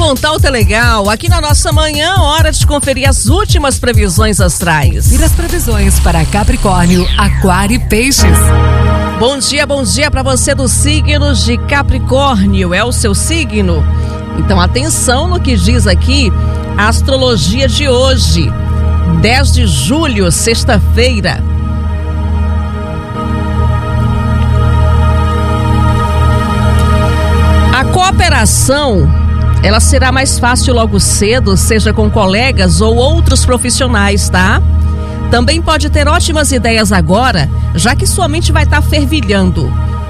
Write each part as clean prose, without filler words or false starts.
Pontal tá legal. Aqui na nossa manhã, hora de conferir as últimas previsões astrais. E as previsões para Capricórnio, Aquário e Peixes. Bom dia para você do signo de Capricórnio. É o seu signo? Então atenção no que diz aqui a astrologia de hoje, 10 de julho, sexta-feira. A cooperação, ela será mais fácil logo cedo, seja com colegas ou outros profissionais, tá? Também pode ter ótimas ideias agora, já que sua mente vai estar fervilhando.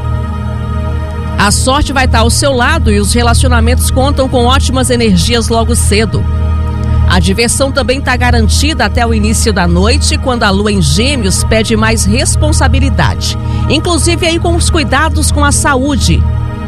A sorte vai estar ao seu lado e os relacionamentos contam com ótimas energias logo cedo. A diversão também está garantida até o início da noite, quando a lua em Gêmeos pede mais responsabilidade, inclusive aí com os cuidados com a saúde.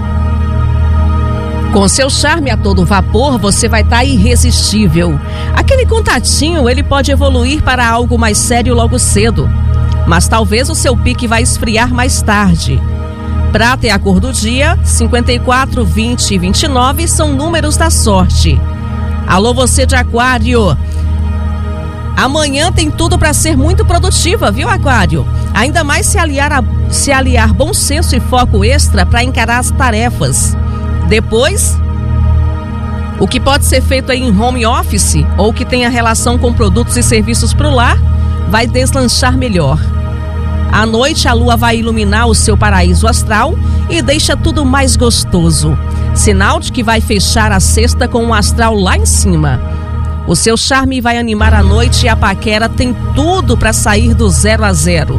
Com seu charme a todo vapor, você vai estar irresistível. Aquele contatinho, ele pode evoluir para algo mais sério logo cedo, mas talvez o seu pique vai esfriar mais tarde. Prata é a cor do dia, 54, 20 e 29 são números da sorte. Alô, você de Aquário. Amanhã tem tudo para ser muito produtiva, viu, Aquário? Ainda mais se aliar bom senso e foco extra para encarar as tarefas. Depois, o que pode ser feito aí em home office ou que tenha relação com produtos e serviços para o lar, vai deslanchar melhor. À noite, a lua vai iluminar o seu paraíso astral e deixa tudo mais gostoso. Sinal de que vai fechar a sexta com um astral lá em cima. O seu charme vai animar a noite e a paquera tem tudo para sair do 0 a 0.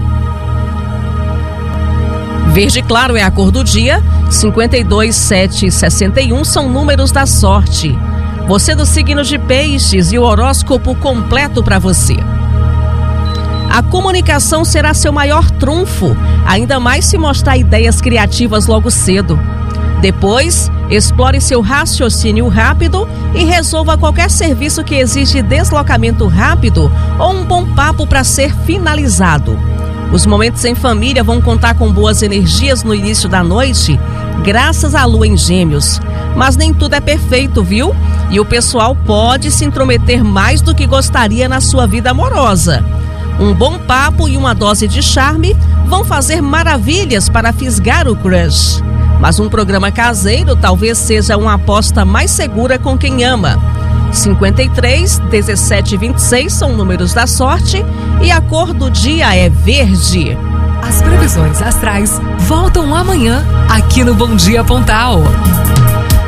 Verde claro é a cor do dia, 52, 7 e 61 são números da sorte. Você do signo de Peixes e o horóscopo completo para você. A comunicação será seu maior trunfo, ainda mais se mostrar ideias criativas logo cedo. Depois, explore seu raciocínio rápido e resolva qualquer serviço que exige deslocamento rápido ou um bom papo para ser finalizado. Os momentos em família vão contar com boas energias no início da noite, graças à lua em Gêmeos. Mas nem tudo é perfeito, viu? E o pessoal pode se intrometer mais do que gostaria na sua vida amorosa. Um bom papo e uma dose de charme vão fazer maravilhas para fisgar o crush. Mas um programa caseiro talvez seja uma aposta mais segura com quem ama. 53, 17 e 26 são números da sorte e a cor do dia é verde. As previsões astrais voltam amanhã aqui no Bom Dia Pontal.